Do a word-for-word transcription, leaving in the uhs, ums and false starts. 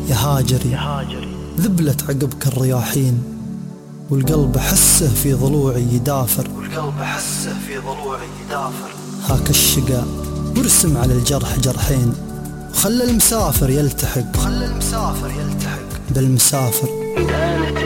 يا هاجري ذبلت عقبك الرياحين، والقلب أحسه في ضلوعي يدافر، والقلب أحسه في ضلوعي يدافر. هاك الشقاء وارسم على الجرح جرحين، وخلى المسافر يلتحق، وخلى المسافر يلتحق بالمسافر.